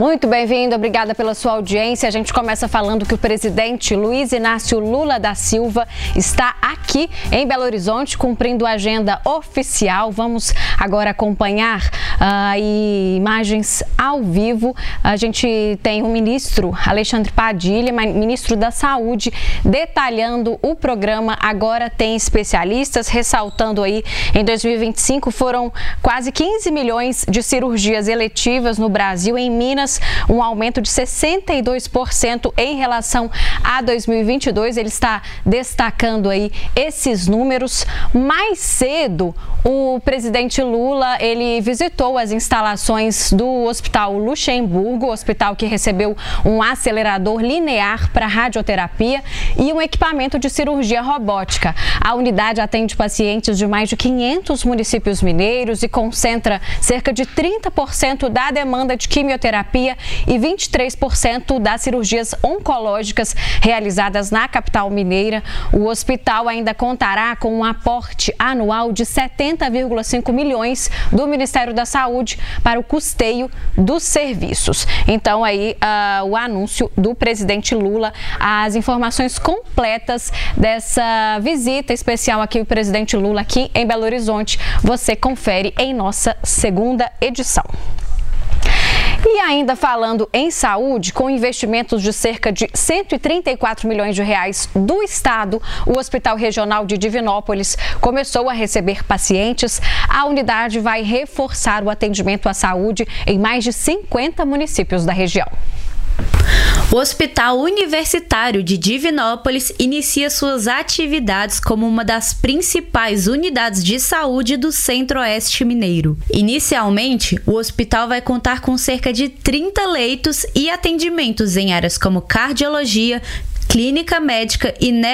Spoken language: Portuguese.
Muito bem-vindo, obrigada pela sua audiência. A gente começa falando que o presidente Luiz Inácio Lula da Silva está aqui em Belo Horizonte cumprindo a agenda oficial. Vamos agora acompanhar imagens ao vivo. A gente tem o ministro Alexandre Padilha, ministro da Saúde, detalhando o programa. Agora tem especialistas ressaltando aí, em 2025 foram quase 15 milhões de cirurgias eletivas no Brasil. Em Minas, um aumento de 62% em relação a 2022. Ele está destacando aí esses números. Mais cedo, o presidente Lula, ele visitou as instalações do Hospital Luxemburgo, hospital que recebeu um acelerador linear para radioterapia e um equipamento de cirurgia robótica. A unidade atende pacientes de mais de 500 municípios mineiros e concentra cerca de 30% da demanda de quimioterapia e 23% das cirurgias oncológicas realizadas na capital mineira. O hospital ainda contará com um aporte anual de 70,5 milhões do Ministério da Saúde para o custeio dos serviços. Então aí o anúncio do presidente Lula, as informações completas dessa visita especial aqui, o presidente Lula aqui em Belo Horizonte, você confere em nossa segunda edição. E ainda falando em saúde, com investimentos de cerca de 134 milhões de reais do Estado, o Hospital Regional de Divinópolis começou a receber pacientes. A unidade vai reforçar o atendimento à saúde em mais de 50 municípios da região. O Hospital Universitário de Divinópolis inicia suas atividades como uma das principais unidades de saúde do Centro-Oeste mineiro. Inicialmente, o hospital vai contar com cerca de 30 leitos e atendimentos em áreas como cardiologia, clínica médica e